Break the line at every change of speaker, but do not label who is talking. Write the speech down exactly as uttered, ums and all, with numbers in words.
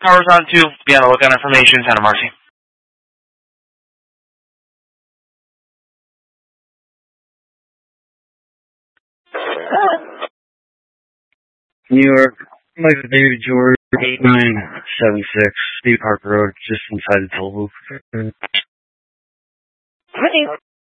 Power's on two. Be on the lookout information, Santa Marcy.
New York, Michael David George, eight nine seven six, State Park Road, just inside the toll booth.